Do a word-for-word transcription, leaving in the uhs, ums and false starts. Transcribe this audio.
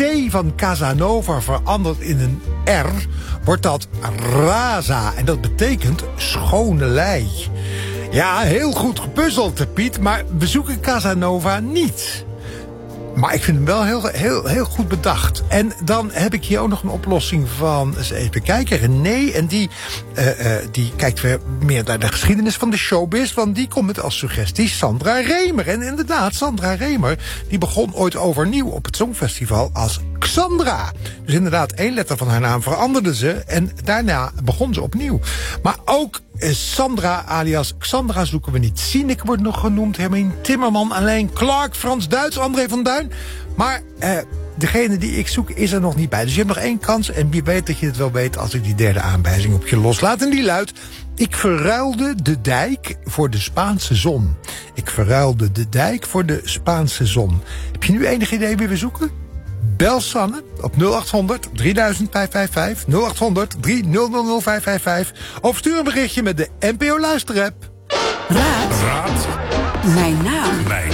C van Casanova verandert in een R, wordt dat Raza. En dat betekent schone lei. Ja, heel goed gepuzzeld, Piet, maar we zoeken Casanova niet. Maar ik vind hem wel heel, heel, heel goed bedacht. En dan heb ik hier ook nog een oplossing van, eens even kijken, René. En die, uh, uh, die kijkt weer meer naar de geschiedenis van de showbiz. Want die komt met als suggestie Sandra Remer. En inderdaad, Sandra Remer, die begon ooit overnieuw op het Songfestival als Xandra. Dus inderdaad, één letter van haar naam veranderde ze. En daarna begon ze opnieuw. Maar ook Sandra alias Xandra zoeken we niet. Sineke wordt nog genoemd. Hermine Timmerman, Alain Clark, Frans Duits, André van Duin. Maar eh, degene die ik zoek is er nog niet bij. Dus je hebt nog één kans. En wie weet dat je het wel weet als ik die derde aanwijzing op je loslaat. En die luidt: ik verruilde de dijk voor de Spaanse zon. Ik verruilde de dijk voor de Spaanse zon. Heb je nu enig idee wie we zoeken? Bel Sanne op nul acht honderd drieduizend vijfhonderdvijfenvijftig, nul acht honderd driehonderd vijfhonderdvijfenvijftig. Of stuur een berichtje met de N P O Luisterapp. Raad. Raad. Mijn naam. Mijn